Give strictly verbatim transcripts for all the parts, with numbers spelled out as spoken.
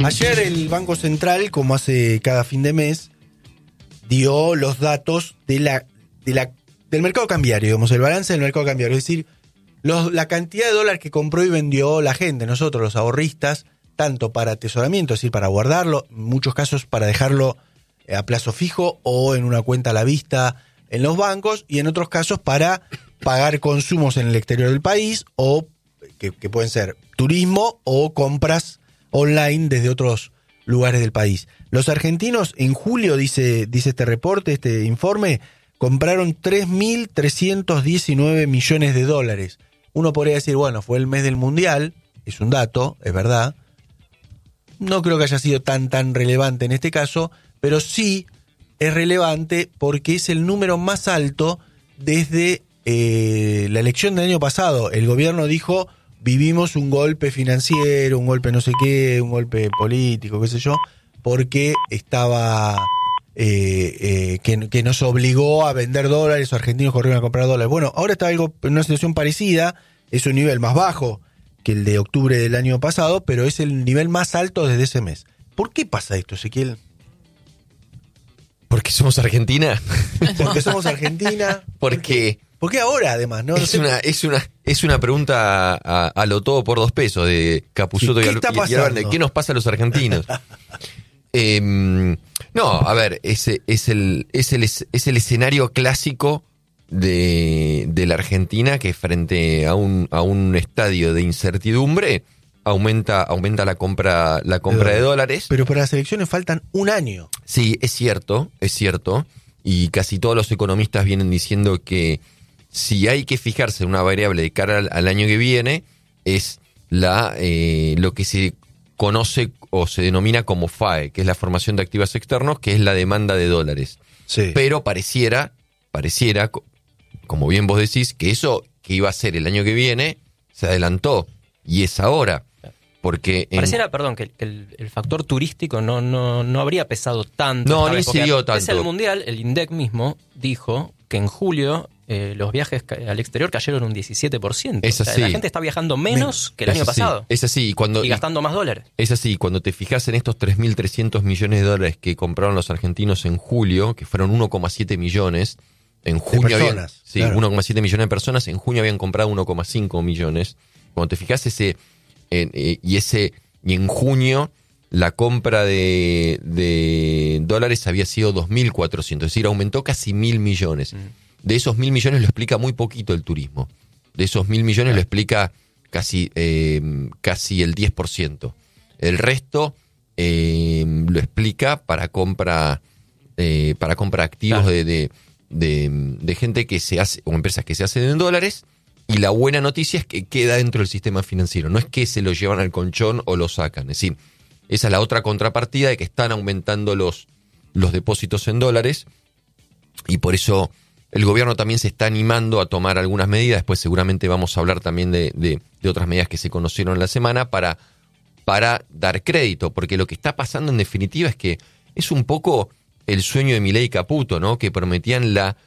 Ayer el Banco Central, como hace cada fin de mes, dio los datos de la, de la, del mercado cambiario, digamos, el balance del mercado cambiario. Es decir, los, la cantidad de dólares que compró y vendió la gente, nosotros los ahorristas, tanto para atesoramiento, es decir, para guardarlo, en muchos casos para dejarlo a plazo fijo o en una cuenta a la vista en los bancos, y en otros casos para pagar consumos en el exterior del país, o que, que pueden ser turismo o compras online desde otros lugares del país. Los argentinos en julio, dice, dice este reporte, este informe, compraron tres mil trescientos diecinueve millones de dólares. Uno podría decir, bueno, fue el mes del Mundial, es un dato, es verdad. No creo que haya sido tan, tan relevante en este caso, pero sí es relevante porque es el número más alto desde eh, la elección del año pasado. El gobierno dijo, vivimos un golpe financiero, un golpe no sé qué, un golpe político, qué sé yo, porque estaba eh, eh, que, que nos obligó a vender dólares, los argentinos corrieron a comprar dólares. Bueno, ahora está algo en una situación parecida, es un nivel más bajo que el de octubre del año pasado, pero es el nivel más alto desde ese mes. ¿Por qué pasa esto, Ezequiel? ¿Porque somos Argentina? Porque somos Argentina. Porque... ¿Por qué ahora, además? ¿No? Es, una, es, una, es una pregunta a, a lo todo por dos pesos de Capusotto sí, y, y, y Alberne. ¿Qué nos pasa a los argentinos? eh, no, a ver, es, es, el, es, el, es el escenario clásico de, de la Argentina, que frente a un, a un estadio de incertidumbre aumenta, aumenta la compra, la compra de, de dólares. Pero para las elecciones faltan un año. Sí, es cierto, es cierto. Y casi todos los economistas vienen diciendo que si hay que fijarse en una variable de cara al, al año que viene, es la eh, lo que se conoce o se denomina como F A E, que es la formación de activos externos, que es la demanda de dólares. Sí. Pero pareciera, pareciera, como bien vos decís, que eso que iba a ser el año que viene se adelantó y es ahora. Porque en... Pareciera, perdón, que el, el factor turístico no, no, no habría pesado tanto. No, ni se dio tanto. Pese al Mundial, el INDEC mismo dijo que en julio eh, los viajes al exterior cayeron un diecisiete por ciento. Es así. O sea, la gente está viajando menos que el es año así. pasado. Es así. Y, cuando, y gastando más dólares. Es así. Cuando te fijas en estos tres mil trescientos millones de dólares que compraron los argentinos en julio, que fueron uno coma siete millones, en junio de habían, personas, sí, claro. uno coma siete millones de personas, en junio habían comprado uno coma cinco millones. Cuando te fijas ese, en, eh, y ese... Y en junio la compra de, de dólares había sido dos mil cuatrocientos, es decir, aumentó casi mil millones. Mm. De esos mil millones lo explica muy poquito el turismo. De esos mil millones lo explica casi, eh, casi el diez por ciento. El resto eh, lo explica para compra, eh, para compra activos claro. de, de, de, de gente que se hace, o empresas que se hacen en dólares. Y la buena noticia es que queda dentro del sistema financiero. No es que se lo llevan al colchón o lo sacan. Es decir, esa es la otra contrapartida de que están aumentando los, los depósitos en dólares. Y por eso el gobierno también se está animando a tomar algunas medidas. Después seguramente vamos a hablar también de, de, de otras medidas que se conocieron en la semana para, para dar crédito. Porque lo que está pasando en definitiva es que es un poco el sueño de Milei y Caputo, ¿no? Que prometían la...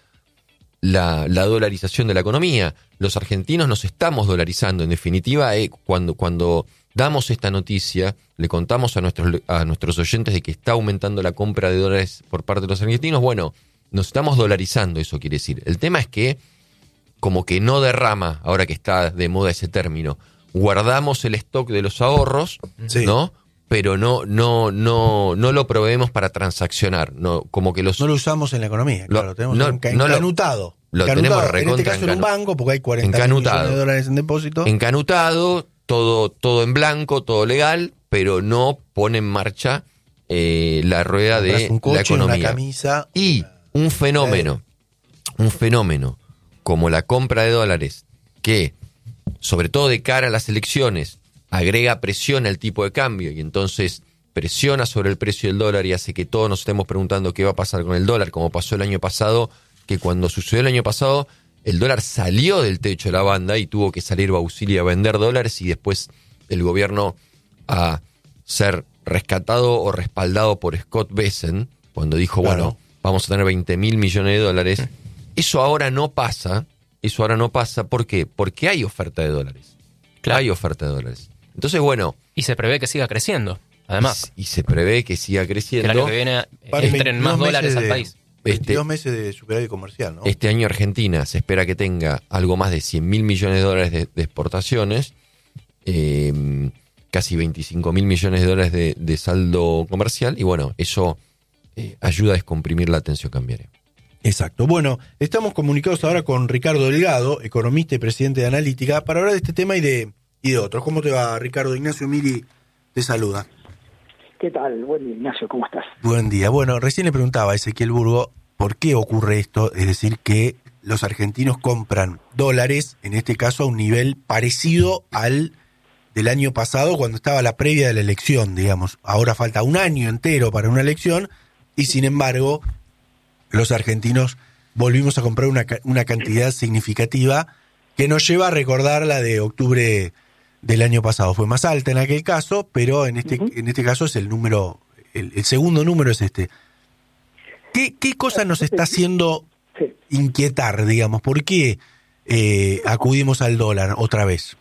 La, la dolarización de la economía. Los argentinos nos estamos dolarizando. En definitiva, eh, cuando, cuando damos esta noticia, le contamos a nuestros, a nuestros oyentes de que está aumentando la compra de dólares por parte de los argentinos, bueno, nos estamos dolarizando, eso quiere decir. El tema es que, como que no derrama, ahora que está de moda ese término, guardamos el stock de los ahorros, sí. ¿no? Pero no, no, no, no lo proveemos para transaccionar, no, como que los no lo usamos en la economía, lo, claro, tenemos no, enca- no encanutado. Lo, lo encanutado. tenemos recontra en este caso en un banco, porque hay cuarenta millones de dólares en depósito. Encanutado, todo, todo en blanco, todo legal, pero no pone en marcha eh, la rueda Compras de un coche, la economía. Una camisa, y un fenómeno, eh. un fenómeno como la compra de dólares, que sobre todo de cara a las elecciones agrega presión al tipo de cambio y entonces presiona sobre el precio del dólar y hace que todos nos estemos preguntando qué va a pasar con el dólar, como pasó el año pasado, que cuando sucedió el año pasado el dólar salió del techo de la banda y tuvo que salir Bausili a vender dólares y después el gobierno a ser rescatado o respaldado por Scott Bessent cuando dijo, claro. bueno, vamos a tener veinte mil millones de dólares. Eso ahora no pasa, eso ahora no pasa, ¿por qué? Porque hay oferta de dólares. Claro. Hay oferta de dólares. Entonces, bueno... Y se prevé que siga creciendo. Además. Y, y se prevé que siga creciendo. Que el año que viene Para entren más dólares de, al país. veintidós Este, meses de superávit comercial, ¿no? Este año Argentina se espera que tenga algo más de cien mil millones de dólares de, de exportaciones, eh, casi veinticinco mil millones de dólares de, de saldo comercial, y bueno, eso eh, ayuda a descomprimir la tensión cambiaria. Exacto. Bueno, estamos comunicados ahora con Ricardo Delgado, economista y presidente de Analítica, para hablar de este tema y de, y de otros. ¿Cómo te va, Ricardo? Ignacio Miri te saluda. ¿Qué tal? Buen día, Ignacio, ¿cómo estás? Buen día. Bueno, recién le preguntaba a Ezequiel Burgo por qué ocurre esto, es decir, que los argentinos compran dólares, en este caso a un nivel parecido al del año pasado, cuando estaba la previa de la elección, digamos. Ahora falta un año entero para una elección y, sin embargo, los argentinos volvimos a comprar una, una cantidad significativa que nos lleva a recordar la de octubre del año pasado. Fue más alta en aquel caso, pero en este, uh-huh. en este caso es el número, el, el segundo número es este. ¿Qué, qué cosa nos está haciendo inquietar, digamos? ¿Por qué eh, acudimos al dólar otra vez?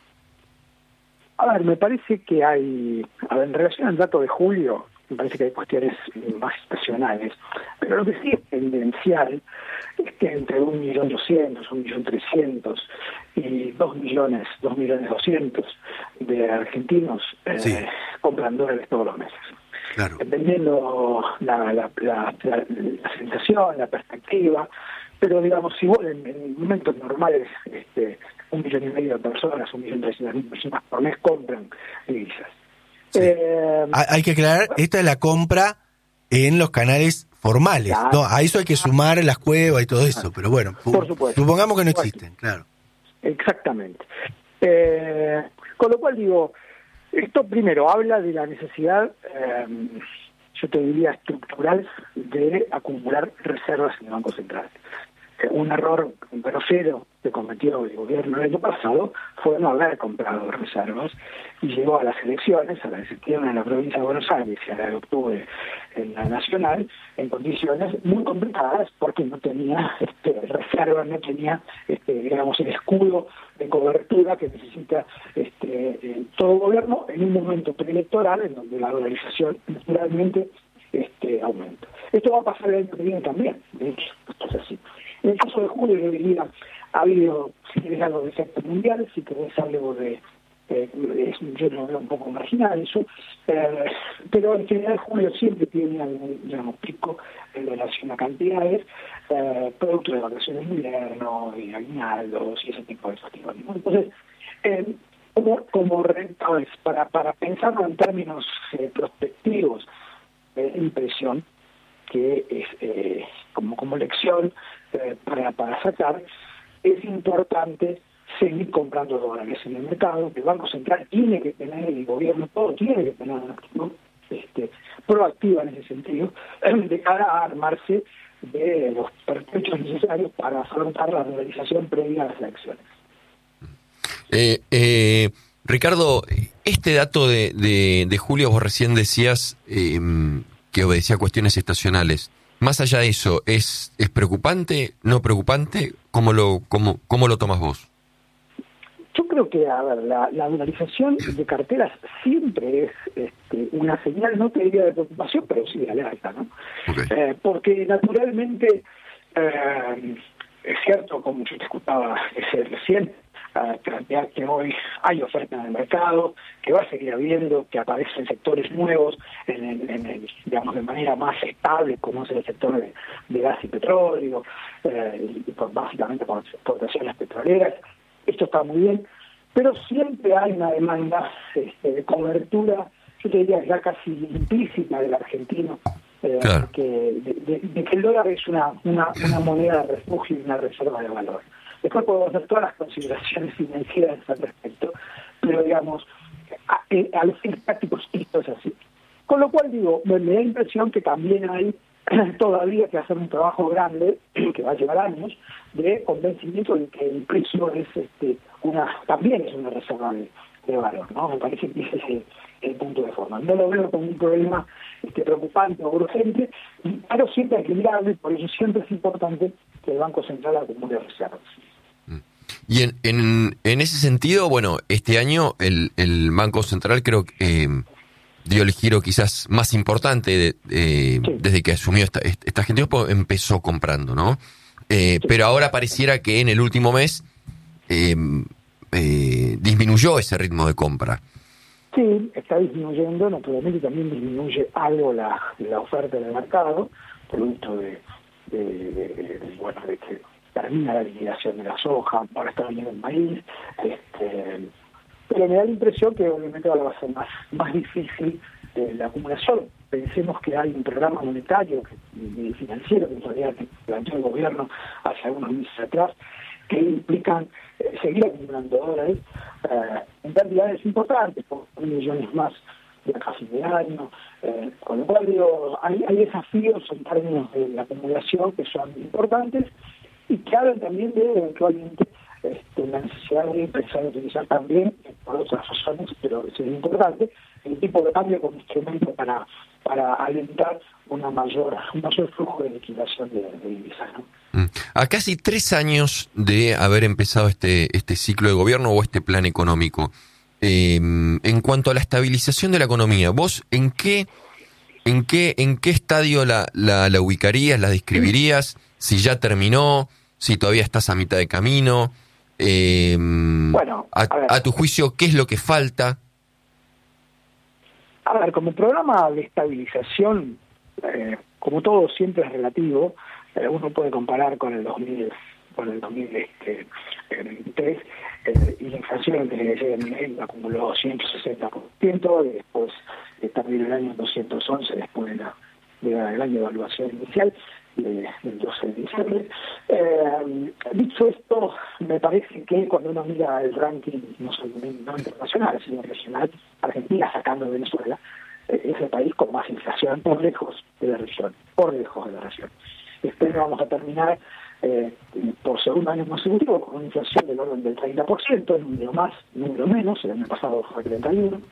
A ver, me parece que hay, a ver, en relación al dato de julio, me parece que hay cuestiones más estacionales, pero lo que sí es evidencial es que entre un millón doscientos, un millón trescientos y dos millones, dos millones doscientos de argentinos eh, sí. compran dólares todos los meses. Claro. Dependiendo la, la, la, la, la sensación, la perspectiva, pero digamos, si vos en, en momentos normales, este, un millón y medio de personas, un millón trescientas mil personas por mes compran divisas. Sí. Eh, hay que aclarar, esta es la compra en los canales formales, claro. ¿no? A eso hay que sumar las cuevas y todo eso, pero bueno, por supuesto. Supongamos que no existen, claro. Exactamente. Eh, con lo cual digo, esto primero habla de la necesidad, eh, yo te diría estructural, de acumular reservas en el Banco Central. Eh, un error grosero que cometió el gobierno el año pasado fue no haber comprado reservas y llegó a las elecciones, a la de septiembre en la provincia de Buenos Aires y a la de octubre en la nacional, en condiciones muy complicadas porque no tenía este, reservas, no tenía, este, digamos, el escudo de cobertura que necesita este, eh, todo gobierno en un momento preelectoral en donde la dolarización naturalmente este, aumenta. Esto va a pasar el año que viene también, de hecho, esto es así. En el caso de julio, yo diría, ha habido, si querés, algo de efecto mundial, si querés algo de, eh, es, yo lo veo un poco marginal eso, eh, pero en general julio siempre tiene algún, digamos, pico en relación a cantidades, eh, producto de vacaciones de invierno, y aguinaldos y ese tipo de factores, ¿no? Entonces, eh, como, como rentadores, para, para pensarlo en términos eh, prospectivos, eh, impresión, que es eh, como, como lección eh, para, para sacar, es importante seguir comprando dólares en el mercado, que el Banco Central tiene que tener, el gobierno todo tiene que tener una actitud este, proactiva en ese sentido, de cara a armarse de los pertrechos necesarios para afrontar la dolarización previa a las elecciones. Eh, eh, Ricardo, este dato de, de, de julio, vos recién decías eh, que obedecía a cuestiones estacionales. Más allá de eso, ¿es, es preocupante, no preocupante? ¿Cómo lo, cómo, cómo lo tomas vos? Yo creo que, a ver, la, la dolarización de carteras siempre es este, una señal, no te diría de preocupación, pero sí de alerta, ¿no? Okay. Eh, porque naturalmente, eh, es cierto, como yo te escuchaba recién, uh, plantear que hoy hay oferta en el mercado, que va a seguir habiendo, que aparecen sectores nuevos, en el, en el, digamos, de manera más estable, como es el sector de, de gas y petróleo, eh, y por, básicamente por exportaciones petroleras. Esto está muy bien, pero siempre hay una demanda este, de cobertura, yo te diría ya casi implícita del argentino, eh, claro. que, de, de, de que el dólar es una, una, una moneda de refugio y una reserva de valor. Después podemos hacer todas las consideraciones financieras al respecto, pero digamos, a, a, a los fines prácticos esto es así. Con lo cual digo, me, me da impresión que también hay todavía que hacer un trabajo grande, que va a llevar años, de convencimiento de que el precio es este una también es una reserva de, de valor, ¿no? Me parece que ese es el, el punto de forma. No lo veo como un problema este, preocupante o urgente, pero siempre equilibrable, por eso siempre es importante que el Banco Central acumule reservas. Y en, en, en ese sentido, bueno, este año el, el Banco Central creo que... Eh, dio el giro quizás más importante de, eh, Sí. desde que asumió esta, esta gente, empezó comprando, ¿no? Eh, Sí. Pero ahora pareciera que en el último mes eh, eh, disminuyó ese ritmo de compra. Sí, está disminuyendo, naturalmente también disminuye algo la, la oferta del mercado, producto de, de, de, de, bueno, de que termina la liquidación de la soja, ahora está viniendo el maíz, este, pero me da la impresión que obviamente ahora va a ser más, más difícil eh, la acumulación. Pensemos que hay un programa monetario y financiero que todavía planteó el gobierno hace algunos meses atrás, que implican eh, seguir acumulando dólares eh, en cantidades importantes, por millones más de acá a fin de año, eh, con lo cual digo, hay, hay desafíos en términos de la acumulación que son importantes y que hablan también de eventualmente este, la necesidad de empezar a utilizar también, eh, por otras razones, pero eso es importante, el tipo de cambio como instrumento para para alentar una mayor, un mayor flujo de liquidación de, de divisas, ¿no? A casi tres años de haber empezado este, este ciclo de gobierno o este plan económico, eh, en cuanto a la estabilización de la economía, ¿vos en qué, en qué, en qué estadio la, la, la ubicarías, la describirías? Si ya terminó, si todavía estás a mitad de camino, eh, bueno, a, a, ver, a tu juicio, ¿qué es lo que falta? A ver, como programa de estabilización, eh, como todo siempre es relativo, eh, uno puede comparar con el dos mil, con el dos mil veintitrés, eh, y la inflación desde que llega el nivel acumuló ciento sesenta por ciento, y después eh, terminó el año en doscientos once, después de la, de la, del año de evaluación inicial, de, del doce de diciembre. Eh, dicho esto, me parece que cuando uno mira el ranking, no solamente no internacional, sino regional, Argentina sacando a Venezuela, eh, es el país con más inflación por lejos de la región, por lejos de la región. Este año vamos a terminar eh, por segundo año consecutivo con una inflación del orden del treinta por ciento, número más, número menos, el año pasado fue treinta y uno.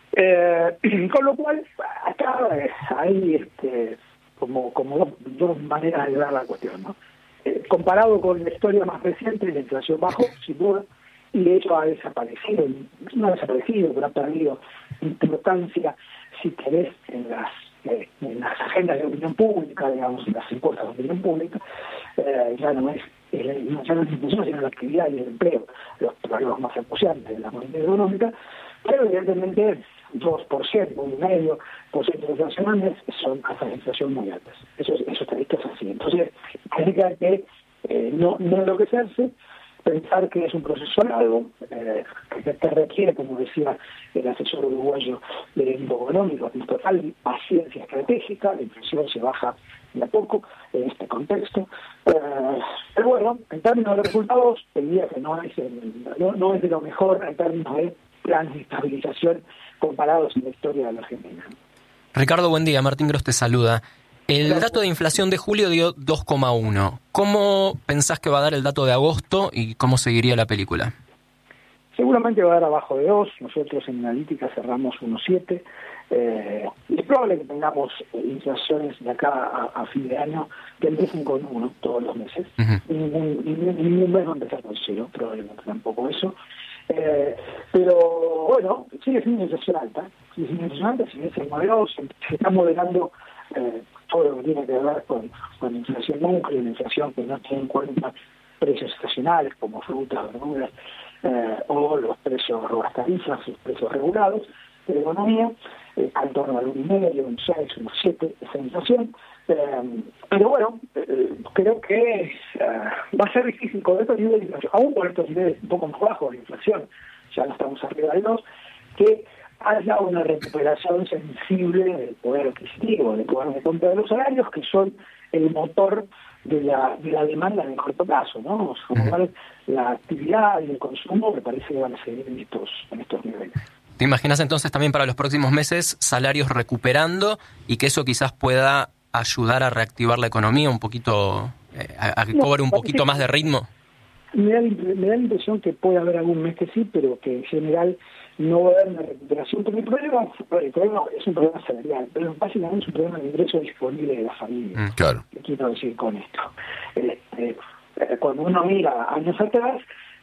Eh, con lo cual, acá eh, hay este, como, como dos, dos maneras de ver la cuestión, ¿no? Eh, comparado con la historia más reciente, la inflación bajó, sin duda, y de hecho ha desaparecido, no ha desaparecido, pero ha perdido importancia, si querés, en las, eh, en las agendas de opinión pública, digamos, en las encuestas de opinión pública. Eh, ya no es eh, ya no es la inflación, sino la actividad y el empleo, los problemas más acuciantes de la política económica, pero evidentemente dos por ciento, un medio por ciento de inflación anuales son tasas de inflación muy altas. Eso, eso estadística es así. Entonces, hay que eh, no, no enloquecerse, pensar que es un proceso largo, eh, que, que requiere, como decía el asesor uruguayo del equipo económico, una total paciencia estratégica. La inflación se baja de a poco en este contexto. Eh, pero bueno, en términos de resultados, te diría que no es, el, no, no es de lo mejor en términos de planes de estabilización comparados en la historia de la Argentina. Ricardo, buen día. Martín Gross te saluda. El dato de inflación de julio dio dos coma uno. ¿Cómo pensás que va a dar el dato de agosto y cómo seguiría la película? Seguramente va a dar abajo de dos. Nosotros en analítica cerramos uno coma siete. Eh, es probable que tengamos inflaciones de acá a, a fin de año que empiecen con uno todos los meses. Uh-huh. Ningún, ningún, ningún mes va a empezar con cero, probablemente tampoco eso. Eh, pero bueno, sigue siendo inflación alta. Sigue siendo inflación alta, sigue siendo moderoso, se está moderando eh, todo lo que tiene que ver con, con inflación núcleo, la inflación que no tiene en cuenta precios estacionales como frutas, verduras, eh, o los precios o las tarifas, los precios regulados de la economía, eh, en torno al uno y medio, un seis, un siete, esa inflación. Eh, pero bueno, eh, creo que uh, va a ser difícil con estos niveles de inflación, aún con estos niveles un poco más bajos de inflación, ya no estamos arriba de dos, que haya una recuperación sensible del poder adquisitivo, del poder de compra de los salarios, que son el motor de la, de la demanda en el corto plazo, ¿no? Con lo cual, la actividad y el consumo me parece que van a seguir en estos, en estos niveles. ¿Te imaginas entonces también para los próximos meses salarios recuperando y que eso quizás pueda ayudar a reactivar la economía un poquito, eh, a, a que no, cobre un poquito más de ritmo? Me da, me da la impresión que puede haber algún mes que sí, pero que en general no va a haber una recuperación, porque el problema, el problema es un problema salarial, pero básicamente es un problema de ingreso disponible de la familia. Mm, claro. ¿Qué quiero decir con esto? Este, cuando uno mira años atrás,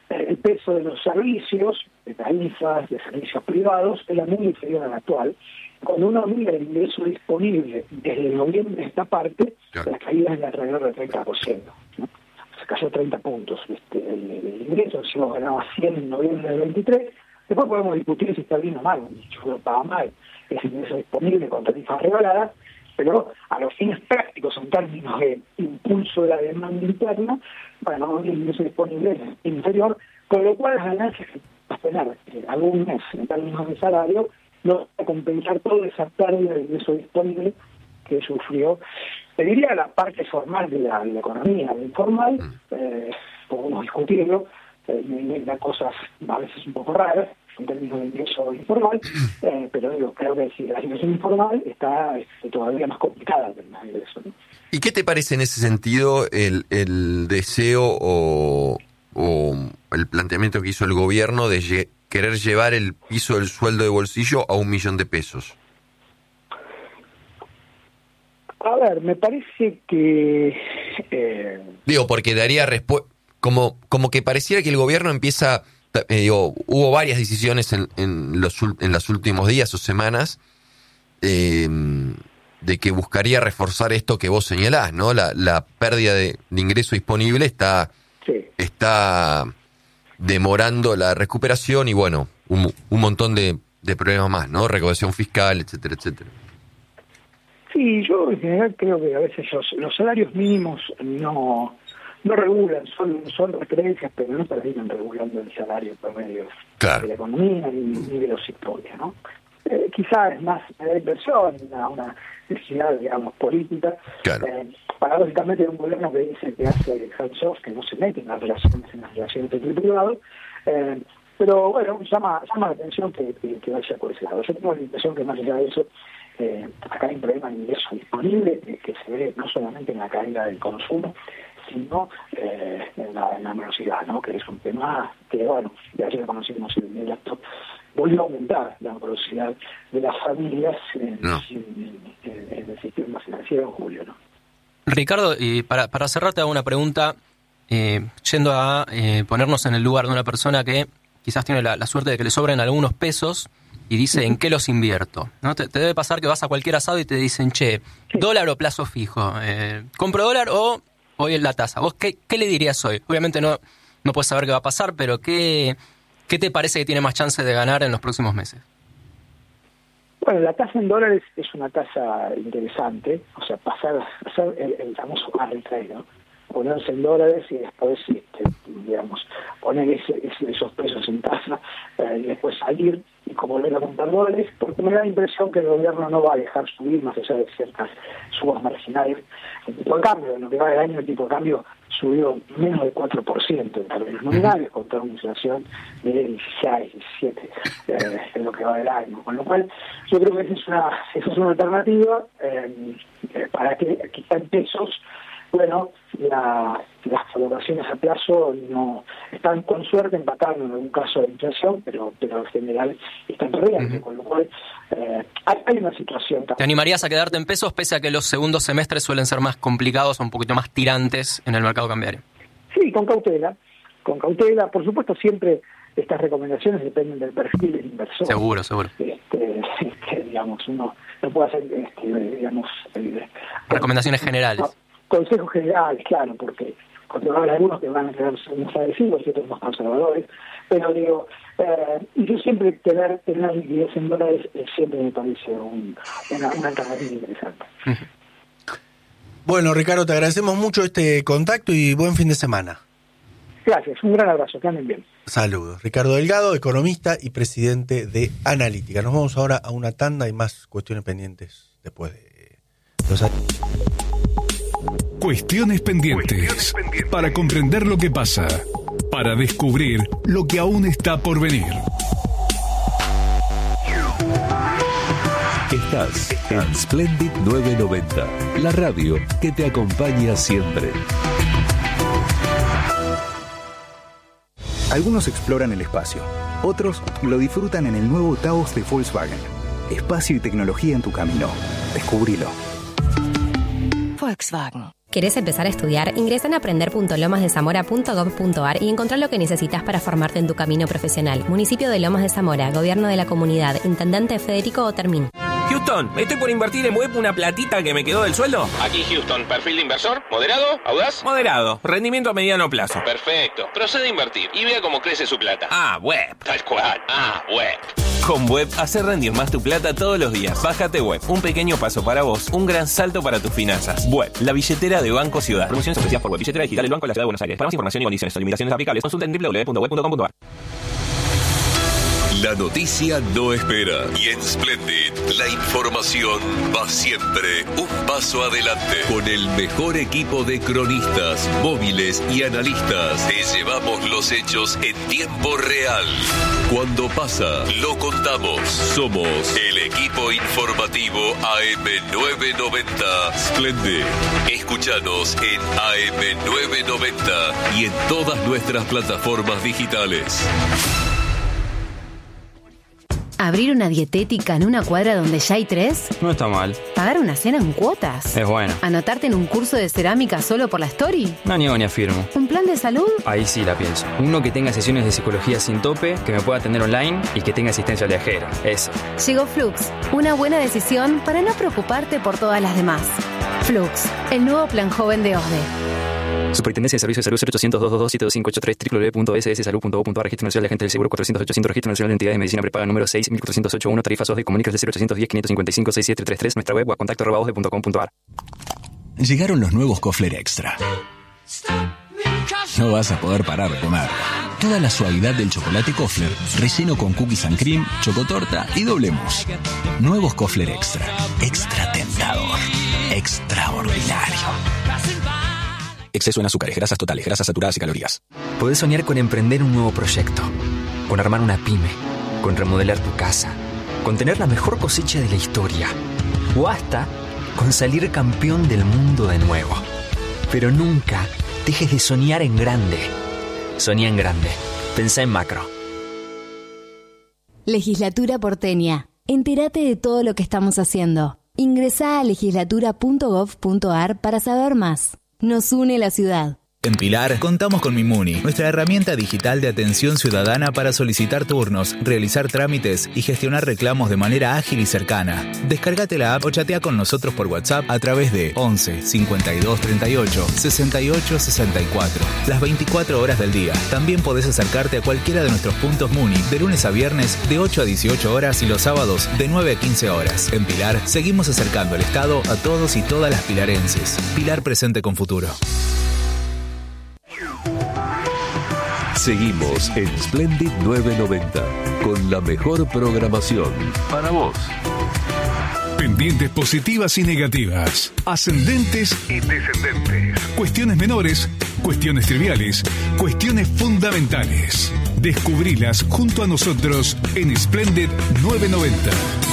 el peso de los servicios, de tarifas, de servicios privados, era muy inferior al actual. Cuando uno mira el ingreso disponible desde noviembre de esta parte, claro, la caída es de alrededor del treinta por ciento, ¿no? Se cayó treinta puntos este, el, el ingreso, si uno ganaba cien en noviembre del veintitrés, después podemos discutir si está bien o mal, si uno paga mal ese ingreso disponible con tarifas regaladas, pero a los fines prácticos, en términos de impulso de la demanda interna, bueno, el ingreso disponible es inferior, con lo cual las ganancias que va a tener eh, algún mes en términos de salario no va a compensar toda esa pérdida de ingreso disponible que sufrió. Te diría la parte formal de la, de la economía, la informal, eh, podemos discutirlo, eh, da cosas a veces un poco raras en términos de ingreso informal, eh, pero digo, creo que si la situación informal está este, todavía más complicada que el ingreso, ¿no? ¿Y qué te parece en ese sentido el, el deseo o, o el planteamiento que hizo el gobierno de lle- querer llevar el piso del sueldo de bolsillo a un millón de pesos? A ver, me parece que... Eh... Digo, porque daría respuesta... Como, como que pareciera que el gobierno empieza... Eh, digo, hubo varias decisiones en, en, los, en los últimos días o semanas eh, de que buscaría reforzar esto que vos señalás, ¿no? La, la pérdida de, de ingreso disponible está, sí. está demorando la recuperación y, bueno, un, un montón de, de problemas más, ¿no? Recaudación fiscal, etcétera, etcétera. Sí, yo en general creo que a veces los, los salarios mínimos no... no regulan, son son referencias, pero no terminan regulando el salario promedio, claro, de la economía ni, ni de los sectores, ¿no? Eh, quizás es más una inversión, una, una necesidad, digamos, política. Claro. Eh, paradójicamente, un gobierno que dice que hace hands-off, que no se mete en las relaciones, en las relaciones público-privado, eh, pero bueno, llama, llama la atención que, que, que vaya por ese lado. Yo tengo la impresión que más allá de eso, eh, acá hay un problema de ingreso disponible que, que se ve no solamente en la caída del consumo, sino eh, en, la, en la morosidad, ¿no? Que es un tema que, bueno, ya ayer conocimos el, el acto, volvió a aumentar la morosidad de las familias en, no. en, en, en el sistema financiero en julio, ¿no? Ricardo, y para, para cerrar te hago una pregunta, eh, yendo a eh, ponernos en el lugar de una persona que quizás tiene la, la suerte de que le sobren algunos pesos y dice, ¿en qué los invierto? ¿No? Te, te debe pasar que vas a cualquier asado y te dicen, che, dólar o plazo fijo, eh, ¿compro dólar o hoy en la tasa? ¿Vos qué, qué le dirías hoy? Obviamente no, no puedes saber qué va a pasar, pero ¿qué, ¿qué te parece que tiene más chance de ganar en los próximos meses? Bueno, la tasa en dólares es una tasa interesante, o sea, pasar, pasar el, el famoso carry trade, ¿no? Ponerse en dólares y después, este, digamos, poner ese, ese, esos pesos en tasa eh, y después salir y como volver a montar dólares, porque me da la impresión que el gobierno no va a dejar subir más allá de ciertas subas marginales. El tipo de cambio, en lo que va del año, el tipo de cambio subió menos del cuatro por ciento en términos nominales, contra una inflación de dieciséis, diecisiete eh, en lo que va del año. Con lo cual, yo creo que esa es una, esa es una alternativa eh, para que quizá en pesos, bueno, la, las valoraciones a plazo no están con suerte empatando en algún caso de inflación, pero pero en general están perdiendo, uh-huh. Con lo cual eh, hay, hay una situación. ¿Te animarías a quedarte en pesos pese a que los segundos semestres suelen ser más complicados o un poquito más tirantes en el mercado cambiario? Sí, con cautela, con cautela. Por supuesto, siempre estas recomendaciones dependen del perfil del inversor. Seguro, seguro. Este, este, digamos, uno no puede hacer, este, digamos... Eh, recomendaciones generales. No, consejos generales, claro, porque controlar algunos que van a quedar más agresivos y otros más conservadores, pero digo, eh, y yo siempre tener, tener liquidez en dólares eh, siempre me parece un, una, una alternativa interesante. Bueno, Ricardo, te agradecemos mucho este contacto y buen fin de semana. Gracias, un gran abrazo, que anden bien. Saludos. Ricardo Delgado, economista y presidente de Analítica. Nos vamos ahora a una tanda y más cuestiones pendientes después de los... Cuestiones pendientes. Cuestiones pendientes. Para comprender lo que pasa. Para descubrir lo que aún está por venir. Estás en Splendid novecientos noventa, la radio que te acompaña siempre. Algunos exploran el espacio, otros lo disfrutan en el nuevo Taos de Volkswagen. Espacio y tecnología en tu camino. Descubrilo. Volkswagen. ¿Querés empezar a estudiar? Ingresa en aprender punto lomas de zamora punto gob punto ar y encontrá lo que necesitas para formarte en tu camino profesional. Municipio de Lomas de Zamora, Gobierno de la Comunidad, Intendente Federico Otermín. Houston, estoy por invertir en web una platita que me quedó del sueldo. Aquí Houston, perfil de inversor, moderado, audaz. Moderado, rendimiento a mediano plazo. Perfecto, procede a invertir y vea cómo crece su plata. Ah, web. Tal cual, ah, web. Con Web, hacer rendir más tu plata todos los días. Bájate Web, un pequeño paso para vos, un gran salto para tus finanzas. Web, la billetera de Banco Ciudad. Promociones ofrecidas por Web, billetera digital del Banco de la Ciudad de Buenos Aires. Para más información y condiciones o limitaciones aplicables, consulta en doble u doble u doble u punto web punto com punto ar. La noticia no espera y en Splendid la información va siempre un paso adelante. Con el mejor equipo de cronistas, móviles y analistas, te llevamos los hechos en tiempo real. Cuando pasa, lo contamos. Somos el equipo informativo A M novecientos noventa Splendid. Escúchanos en A M novecientos noventa y en todas nuestras plataformas digitales. ¿Abrir una dietética en una cuadra donde ya hay tres? No está mal. ¿Pagar una cena en cuotas? Es bueno. ¿Anotarte en un curso de cerámica solo por la story? No niego ni afirmo. ¿Un plan de salud? Ahí sí la pienso. Uno que tenga sesiones de psicología sin tope, que me pueda atender online y que tenga asistencia viajera. Eso. Llegó Flux. Una buena decisión para no preocuparte por todas las demás. Flux, el nuevo plan joven de O S D E. Superintendencia de Servicios de Salud cero ochocientos, doscientos veintidós, siete dos cinco ocho tres, doble u doble u doble u punto ese ese salud punto gob punto ar, Registro Nacional de Agentes del Seguro cuatrocientos ochocientos, Registro Nacional de Entidades de Medicina Prepaga número seis mil cuatrocientos ochenta y uno, tarifa S O S D, comunícase al cero ochocientos diez, quinientos cincuenta y cinco, sesenta y siete treinta y tres, nuestra web o a contacto arroba osde punto com punto ar. Llegaron los nuevos Kofler Extra. No vas a poder parar de comer. Toda la suavidad del chocolate Kofler, relleno con cookies and cream, chocotorta y doble mousse. Nuevos Kofler Extra. Extra tentador. Extraordinario. Exceso en azúcares, grasas totales, grasas saturadas y calorías. Podés soñar con emprender un nuevo proyecto, con armar una pyme, con remodelar tu casa, con tener la mejor cosecha de la historia, o hasta con salir campeón del mundo de nuevo. Pero nunca dejes de soñar en grande. Soñá en grande. Pensá en macro. Legislatura porteña. Entérate de todo lo que estamos haciendo. Ingresá a legislatura punto gob punto ar para saber más. Nos une la ciudad. En Pilar contamos con Mimuni, nuestra herramienta digital de atención ciudadana para solicitar turnos, realizar trámites y gestionar reclamos de manera ágil y cercana. Descárgate la app o chatea con nosotros por WhatsApp a través de once, cincuenta y dos, treinta y ocho, sesenta y ocho, sesenta y cuatro. Las veinticuatro horas del día. También podés acercarte a cualquiera de nuestros puntos Muni de lunes a viernes de ocho a dieciocho horas y los sábados de nueve a quince horas. En Pilar seguimos acercando el Estado a todos y todas las pilarenses. Pilar presente con futuro. Seguimos en Splendid novecientos noventa con la mejor programación para vos. Pendientes positivas y negativas, ascendentes y descendentes, cuestiones menores, cuestiones triviales, cuestiones fundamentales. Descubrilas junto a nosotros en Splendid novecientos noventa.